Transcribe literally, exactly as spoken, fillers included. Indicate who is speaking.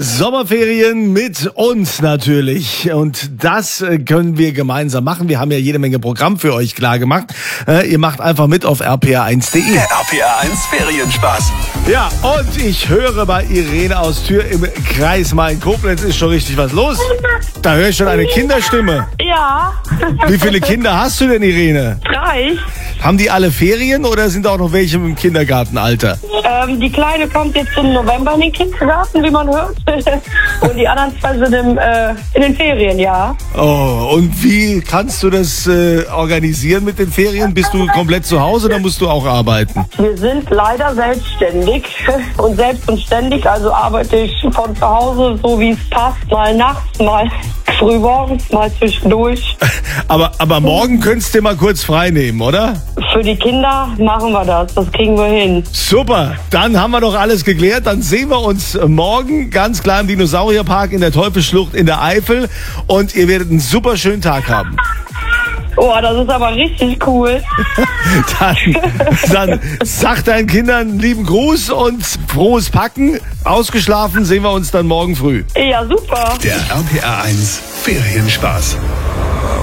Speaker 1: Sommerferien mit uns natürlich. Und das können wir gemeinsam machen. Wir haben ja jede Menge Programm für euch klar gemacht. Äh, ihr macht einfach mit auf r p r eins punkt de.
Speaker 2: Der R P R eins Ferienspaß.
Speaker 1: Ja, und ich höre bei Irene aus Tür im Kreis Main-Koblenz ist schon richtig was los. Da höre ich schon eine Kinderstimme.
Speaker 3: Ja.
Speaker 1: Wie viele Kinder hast du denn, Irene?
Speaker 3: Drei.
Speaker 1: Haben die alle Ferien oder sind auch noch welche im Kindergartenalter?
Speaker 3: Ähm, die Kleine kommt jetzt im November in den Kindergarten, wie man hört. Und die anderen zwei sind im, äh, in den Ferien, ja.
Speaker 1: Oh, und wie kannst du das äh, organisieren mit den Ferien? Bist du komplett zu Hause oder musst du auch arbeiten?
Speaker 3: Wir sind leider selbstständig und selbst und ständig. Also arbeite ich von zu Hause, so wie es passt. Mal nachts, mal frühmorgens, mal zwischendurch.
Speaker 1: Aber, aber morgen könntest du dir mal kurz frei nehmen, oder?
Speaker 3: Für die Kinder machen wir das. Das kriegen wir hin.
Speaker 1: Super, dann haben wir doch alles geklärt. Dann sehen wir uns morgen ganz klar im Dinosaurierpark in der Teufelsschlucht in der Eifel. Und ihr werdet einen super schönen Tag haben.
Speaker 3: Oh, das ist aber richtig cool.
Speaker 1: Dann, dann sag deinen Kindern lieben Gruß und frohes Packen. Ausgeschlafen sehen wir uns dann morgen früh.
Speaker 3: Ja, super.
Speaker 2: Der R P R eins Ferienspaß.